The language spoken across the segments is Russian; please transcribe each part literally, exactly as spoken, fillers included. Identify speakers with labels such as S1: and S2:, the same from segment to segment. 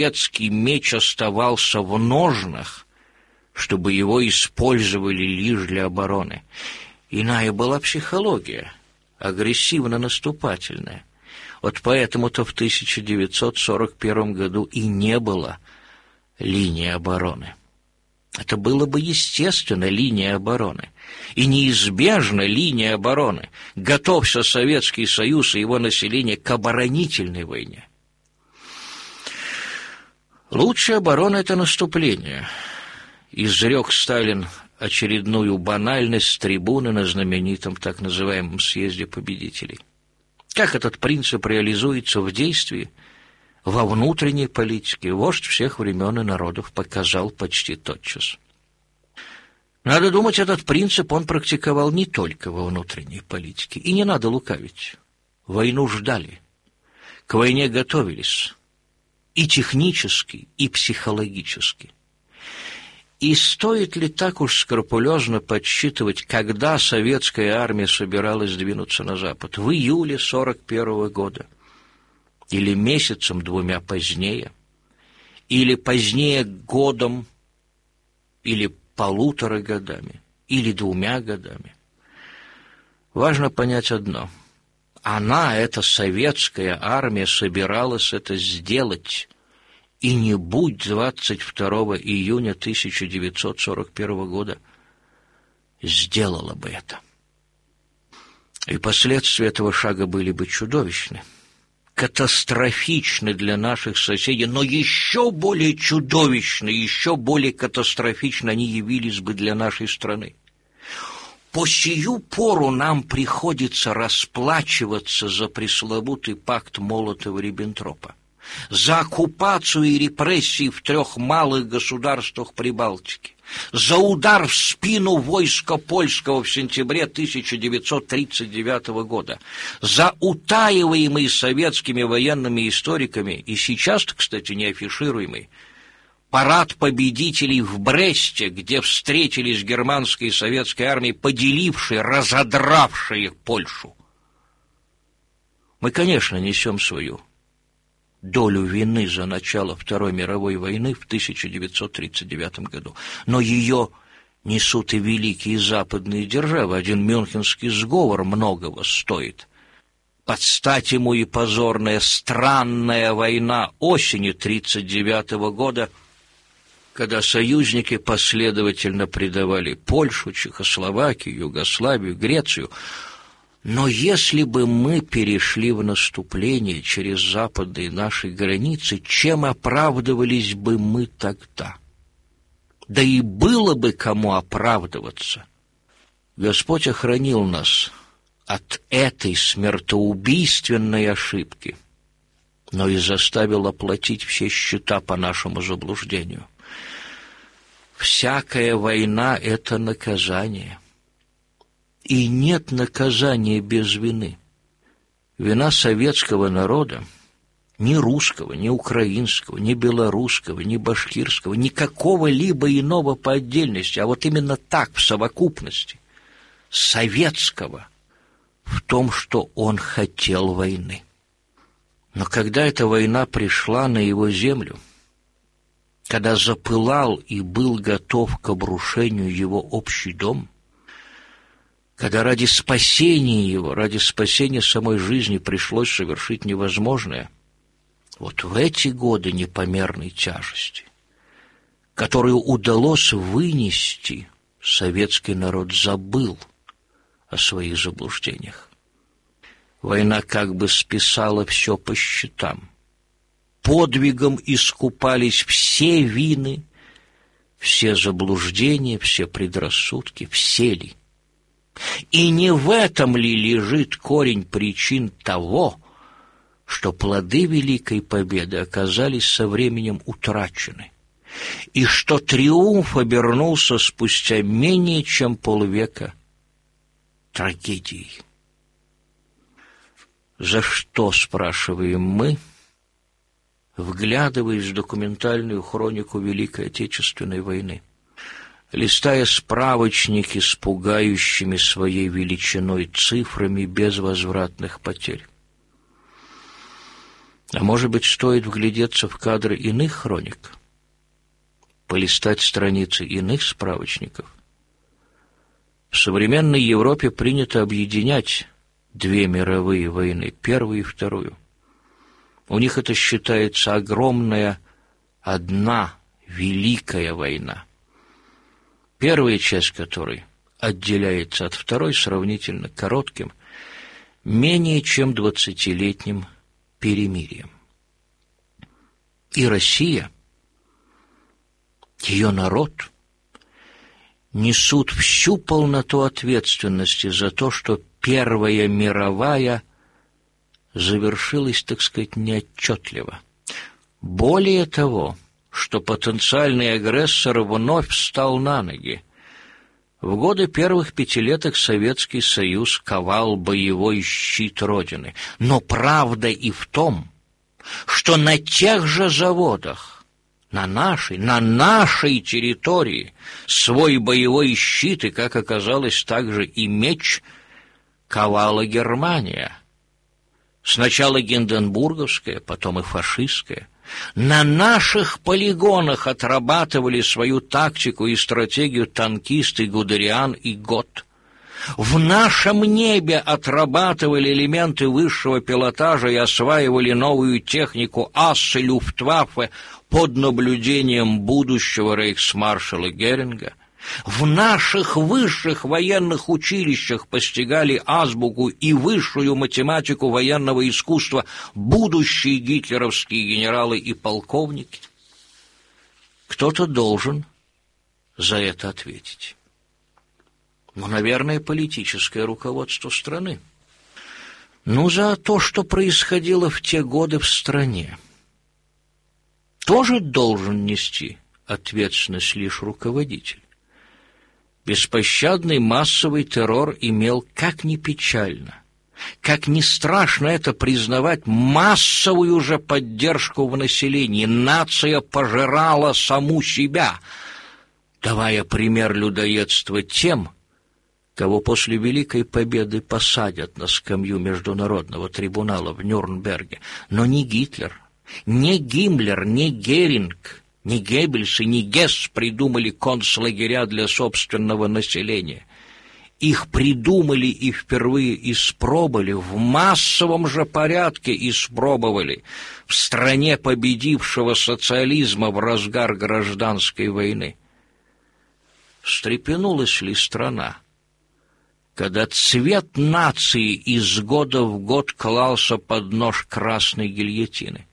S1: советский меч оставался в ножнах, чтобы его использовали лишь для обороны. Иная была психология, агрессивно-наступательная. Вот поэтому-то в тысяча девятьсот сорок первом году и не было линии обороны. Это было бы естественно, линия обороны. И неизбежно линия обороны. Готовься Советский Союз и его население к оборонительной войне. Лучшая оборона — это наступление. Изрек Сталин очередную банальность с трибуны на знаменитом так называемом съезде победителей. Как этот принцип реализуется в действии? Во внутренней политике вождь всех времен и народов показал почти тотчас. Надо думать, этот принцип он практиковал не только во внутренней политике. И не надо лукавить. Войну ждали. К войне готовились. И технически, и психологически. И стоит ли так уж скрупулезно подсчитывать, когда советская армия собиралась двинуться на Запад? В июле сорок первого года? Или месяцем двумя позднее? Или позднее годом? Или полутора годами? Или двумя годами? Важно понять одно. Она, эта советская армия, собиралась это сделать. И не будь двадцать второго июня тысяча девятьсот сорок первого года, сделала бы это. И последствия этого шага были бы чудовищны, катастрофичны для наших соседей, но еще более чудовищны, еще более катастрофичны они явились бы для нашей страны. По сию пору нам приходится расплачиваться за пресловутый пакт Молотова-Риббентропа, за оккупацию и репрессии в трех малых государствах Прибалтики, за удар в спину войска польского в сентябре тысяча девятьсот тридцать девятого года, за утаиваемый советскими военными историками, и сейчас, кстати, не афишируемый, парад победителей в Бресте, где встретились германская и советская армии, поделившие, разодравшие Польшу. Мы, конечно, несем свою долю вины за начало Второй мировой войны в тысяча девятьсот тридцать девятом году. Но ее несут и великие западные державы. Один Мюнхенский сговор многого стоит. Под стать ему и позорная странная война осени тридцать девятого года, когда союзники последовательно предавали Польшу, Чехословакию, Югославию, Грецию. Но если бы мы перешли в наступление через западные наши границы, чем оправдывались бы мы тогда? Да и было бы кому оправдываться. Господь охранил нас от этой смертоубийственной ошибки, но и заставил оплатить все счета по нашему заблуждению. Всякая война — это наказание. И нет наказания без вины. Вина советского народа, ни русского, ни украинского, ни белорусского, ни башкирского, ни какого-либо иного по отдельности, а вот именно так, в совокупности, советского, в том, что он хотел войны. Но когда эта война пришла на его землю, когда запылал и был готов к обрушению его общий дом, когда ради спасения его, ради спасения самой жизни пришлось совершить невозможное, вот в эти годы непомерной тяжести, которую удалось вынести, советский народ забыл о своих заблуждениях. Война как бы списала все по счетам. Подвигом искупались все вины, все заблуждения, все предрассудки, все ли? И не в этом ли лежит корень причин того, что плоды Великой Победы оказались со временем утрачены, и что триумф обернулся спустя менее чем полвека трагедией? За что, спрашиваем мы, вглядываясь в документальную хронику Великой Отечественной войны, листая справочники с пугающими своей величиной цифрами безвозвратных потерь? А может быть, стоит вглядеться в кадры иных хроник, полистать страницы иных справочников? В современной Европе принято объединять две мировые войны, первую и вторую. У них это считается огромная одна великая война, первая часть которой отделяется от второй сравнительно коротким, менее чем двадцатилетним перемирием. И Россия, ее народ несут всю полноту ответственности за то, что Первая мировая завершилась, так сказать, неотчетливо. Более того, что потенциальный агрессор вновь встал на ноги. В годы первых пятилеток Советский Союз ковал боевой щит Родины. Но правда и в том, что на тех же заводах, на нашей, на нашей территории свой боевой щит, и, как оказалось, также и меч ковала Германия. Сначала гинденбургская, потом и фашистская. На наших полигонах отрабатывали свою тактику и стратегию танкисты Гудериан и Гот. В нашем небе отрабатывали элементы высшего пилотажа и осваивали новую технику ас и Люфтваффе под наблюдением будущего рейхсмаршала Геринга. В наших высших военных училищах постигали азбуку и высшую математику военного искусства будущие гитлеровские генералы и полковники. Кто-то должен за это ответить. Ну, наверное, политическое руководство страны. Ну, за то, что происходило в те годы в стране, тоже должен нести ответственность лишь руководитель. Беспощадный массовый террор имел, как ни печально, как ни страшно это признавать, массовую же поддержку в населении. Нация пожирала саму себя, давая пример людоедства тем, кого после Великой Победы посадят на скамью Международного трибунала в Нюрнберге. Но ни Гитлер, ни Гиммлер, ни Геринг, ни Геббельс и ни Гесс придумали концлагеря для собственного населения. Их придумали и впервые испробовали, в массовом же порядке испробовали в стране победившего социализма в разгар гражданской войны. Встрепенулась ли страна, когда цвет нации из года в год клался под нож красной гильотины?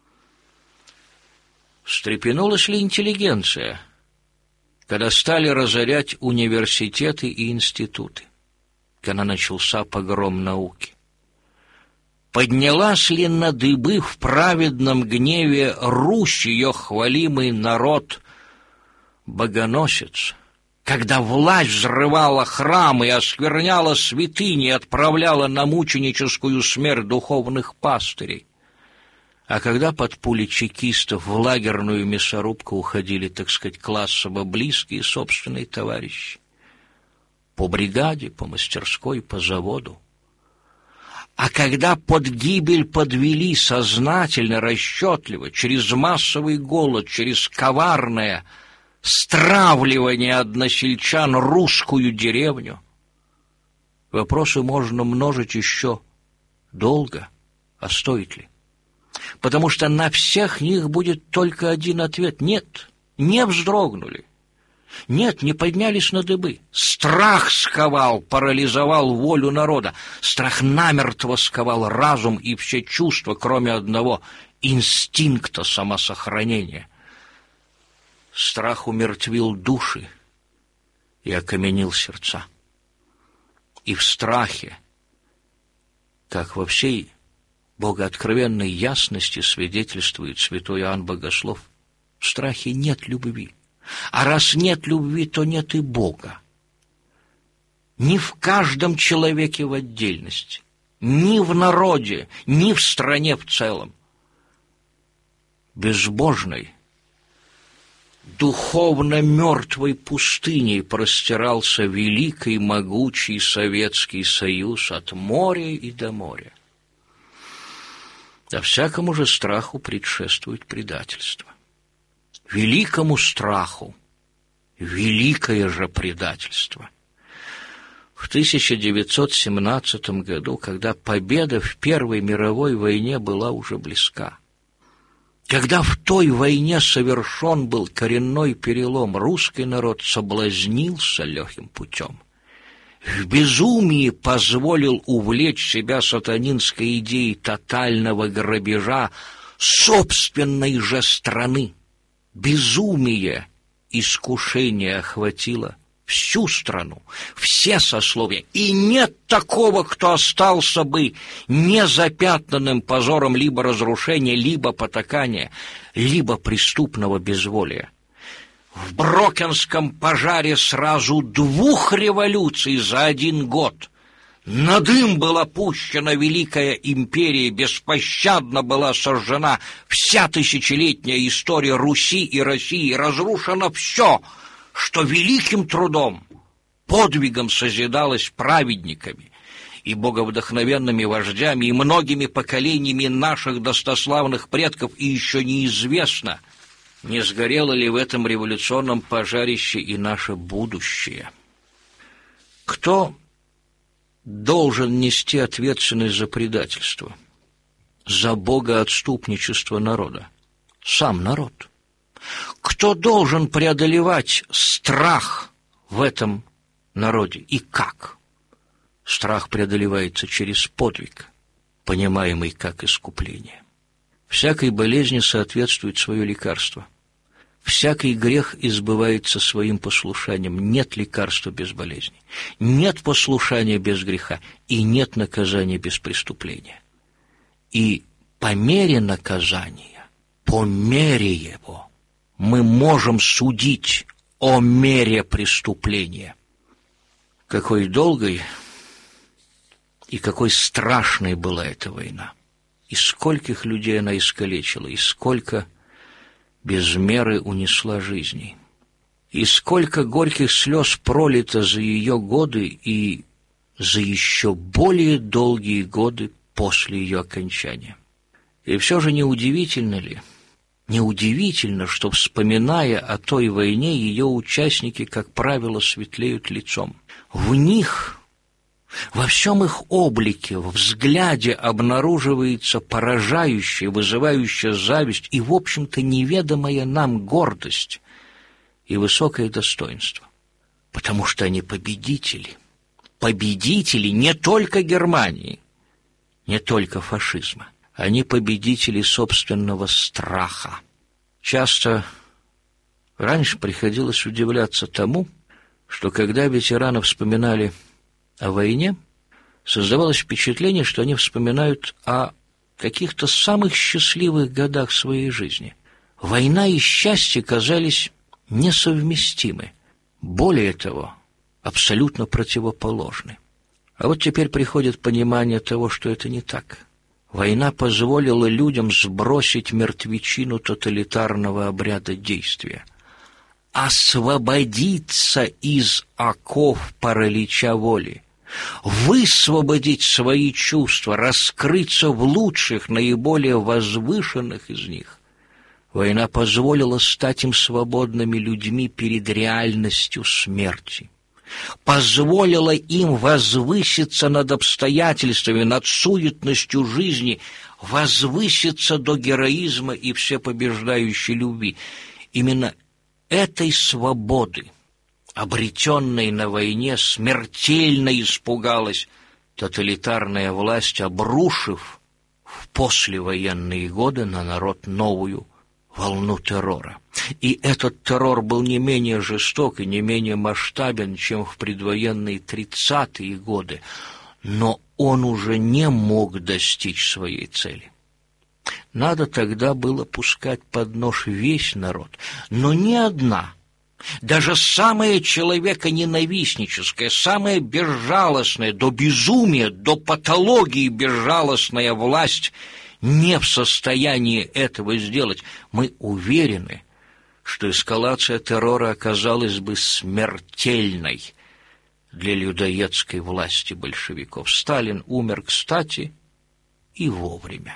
S1: Встрепенулась ли интеллигенция, когда стали разорять университеты и институты, когда начался погром науки? Поднялась ли на дыбы в праведном гневе Русь, ее хвалимый народ, богоносец, когда власть взрывала храмы и оскверняла святыни и отправляла на мученическую смерть духовных пастырей? А когда под пули чекистов в лагерную мясорубку уходили, так сказать, классово близкие собственные товарищи? По бригаде, по мастерской, по заводу. А когда под гибель подвели сознательно, расчетливо, через массовый голод, через коварное стравливание односельчан русскую деревню, вопросы можно множить еще долго, а стоит ли? Потому что на всех них будет только один ответ: нет, не вздрогнули, нет, не поднялись на дыбы. Страх сковал, парализовал волю народа, страх намертво сковал разум и все чувства, кроме одного — инстинкта самосохранения. Страх умертвил души и окаменил сердца. И в страхе, как во всей богооткровенной ясности свидетельствует святой Иоанн Богослов, в страхе нет любви. А раз нет любви, то нет и Бога. Ни в каждом человеке в отдельности, ни в народе, ни в стране в целом. Безбожной, духовно мертвой пустыней простирался великий могучий Советский Союз от моря и до моря. А всякому же страху предшествует предательство. Великому страху великое же предательство. В тысяча девятьсот семнадцатом году, когда победа в Первой мировой войне была уже близка, когда в той войне совершен был коренной перелом, русский народ соблазнился легким путем, в безумии позволил увлечь себя сатанинской идеей тотального грабежа собственной же страны. Безумие, искушение охватило всю страну, все сословия, и нет такого, кто остался бы незапятнанным позором либо разрушения, либо потакания, либо преступного безволия. В Брокенском пожаре сразу двух революций за один год на дым была пущена великая империя, беспощадно была сожжена вся тысячелетняя история Руси и России, разрушено все, что великим трудом, подвигом созидалось праведниками и боговдохновенными вождями и многими поколениями наших достославных предков, и еще неизвестно, не сгорело ли в этом революционном пожарище и наше будущее. Кто должен нести ответственность за предательство, за богоотступничество народа? Сам народ. Кто должен преодолевать страх в этом народе и как? Страх преодолевается через подвиг, понимаемый как искупление. Всякой болезни соответствует свое лекарство. Всякий грех избывается своим послушанием. Нет лекарства без болезни, нет послушания без греха, и нет наказания без преступления. И по мере наказания, по мере его, мы можем судить о мере преступления. Какой долгой и какой страшной была эта война! И скольких людей она искалечила, и сколько без меры унесла жизней, и сколько горьких слез пролито за ее годы и за еще более долгие годы после ее окончания. И все же неудивительно ли, неудивительно, что, вспоминая о той войне, ее участники, как правило, светлеют лицом. В них, во всем их облике, в взгляде обнаруживается поражающая, вызывающая зависть и, в общем-то, неведомая нам гордость и высокое достоинство. Потому что они победители. Победители не только Германии, не только фашизма. Они победители собственного страха. Часто раньше приходилось удивляться тому, что когда ветераны вспоминали о войне, создавалось впечатление, что они вспоминают о каких-то самых счастливых годах своей жизни. Война и счастье казались несовместимы. Более того, абсолютно противоположны. А вот теперь приходит понимание того, что это не так. Война позволила людям сбросить мертвечину тоталитарного обряда действия, освободиться из оков паралича воли, высвободить свои чувства, раскрыться в лучших, наиболее возвышенных из них. Война позволила стать им свободными людьми перед реальностью смерти, позволила им возвыситься над обстоятельствами, над суетностью жизни, возвыситься до героизма и всепобеждающей любви. Именно этой свободы, обретенной на войне, смертельно испугалась тоталитарная власть, обрушив в послевоенные годы на народ новую волну террора. И этот террор был не менее жесток и не менее масштабен, чем в предвоенные тридцатые годы, но он уже не мог достичь своей цели. Надо тогда было пускать под нож весь народ, но ни одна, даже самая человеконенавистническая, самая безжалостная, до безумия, до патологии безжалостная власть не в состоянии этого сделать. Мы уверены, что эскалация террора оказалась бы смертельной для людоедской власти большевиков. Сталин умер, кстати, и вовремя.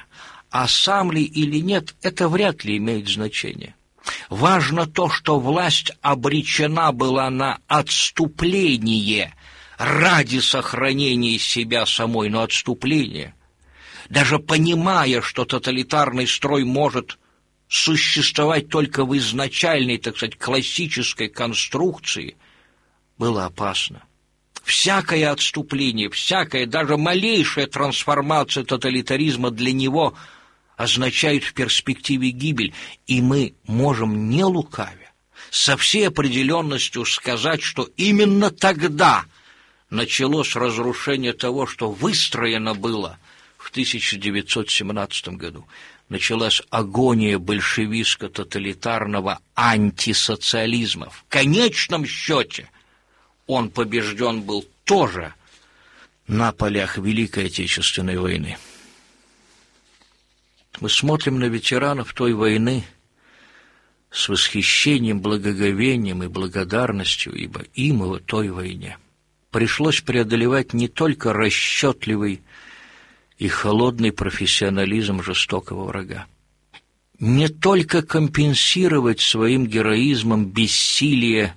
S1: а сам ли или нет, это вряд ли имеет значение. Важно то, что власть обречена была на отступление ради сохранения себя самой, но отступление, даже понимая, что тоталитарный строй может существовать только в изначальной, так сказать, классической конструкции, было опасно. Всякое отступление, всякая, даже малейшая трансформация тоталитаризма для него означает в перспективе гибель, и мы можем, не лукавя, со всей определенностью сказать, что именно тогда началось разрушение того, что выстроено было в тысяча девятьсот семнадцатом году. Началась агония большевистско-тоталитарного антисоциализма. В конечном счете он побежден был тоже на полях Великой Отечественной войны. Мы смотрим на ветеранов той войны с восхищением, благоговением и благодарностью, ибо им и в той войне пришлось преодолевать не только расчетливый и холодный профессионализм жестокого врага, не только компенсировать своим героизмом бессилие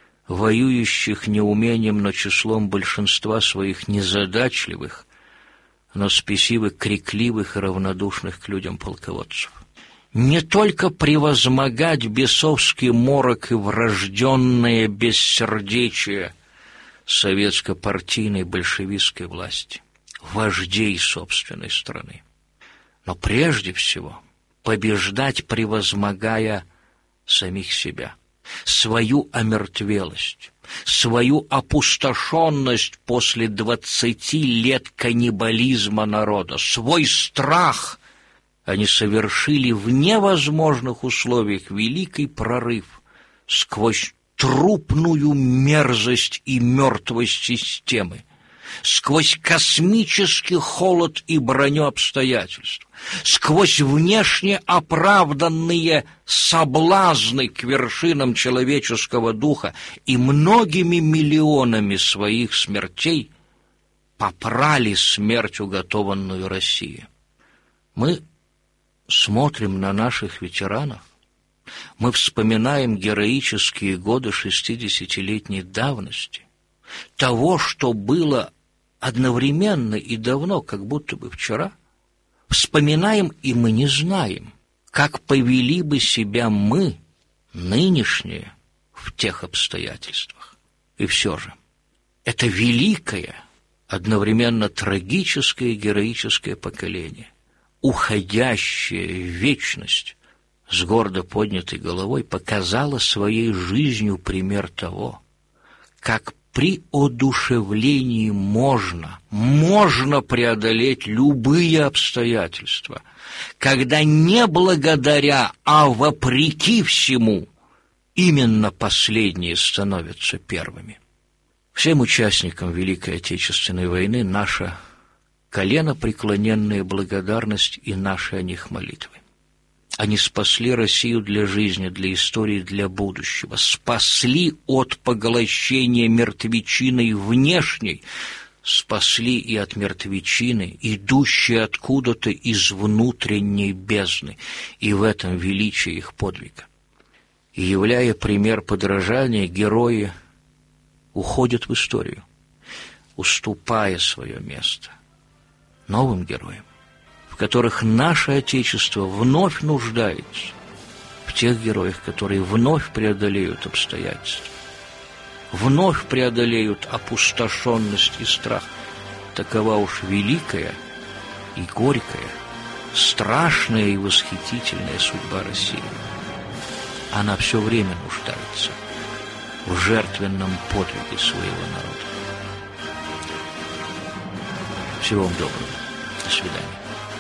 S1: воюющих неумением, но числом большинства своих незадачливых, но спесивых, крикливых и равнодушных к людям полководцев. Не только превозмогать бесовский морок и врожденное бессердечие советско-партийной большевистской власти, вождей собственной страны, но прежде всего побеждать, превозмогая самих себя, свою омертвелость, свою опустошенность после двадцати лет каннибализма народа, свой страх. Они совершили в невозможных условиях великий прорыв сквозь трупную мерзость и мертвость системы, сквозь космический холод и броню обстоятельств, сквозь внешне оправданные соблазны к вершинам человеческого духа и многими миллионами своих смертей попрали смерть, уготованную России. Мы смотрим на наших ветеранов, мы вспоминаем героические годы шестидесятилетней давности, того, что было одновременно и давно, как будто бы вчера, вспоминаем, и мы не знаем, как повели бы себя мы, нынешние, в тех обстоятельствах. И все же, это великое, одновременно трагическое и героическое поколение, уходящее в вечность с гордо поднятой головой, показало своей жизнью пример того, как при одушевлении можно, можно преодолеть любые обстоятельства, когда не благодаря, а вопреки всему, именно последние становятся первыми. Всем участникам Великой Отечественной войны наша коленопреклоненная благодарность и наши о них молитвы. Они спасли Россию для жизни, для истории, для будущего. Спасли от поглощения мертвечиной внешней, спасли и от мертвечины, идущей откуда-то из внутренней бездны. И в этом величие их подвига. И являя пример подражания, герои уходят в историю, уступая свое место новым героям, в которых наше Отечество вновь нуждается, в тех героях, которые вновь преодолеют обстоятельства, вновь преодолеют опустошенность и страх. Такова уж великая и горькая, страшная и восхитительная судьба России. Она все время нуждается в жертвенном подвиге своего народа. Всего вам доброго. До свидания.